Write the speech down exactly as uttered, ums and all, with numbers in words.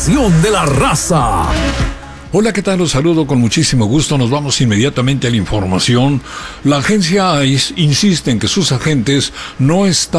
información de la raza. Hola, ¿qué tal? Los saludo con muchísimo gusto. Nos vamos inmediatamente a la información. La agencia I C E insiste en que sus agentes no están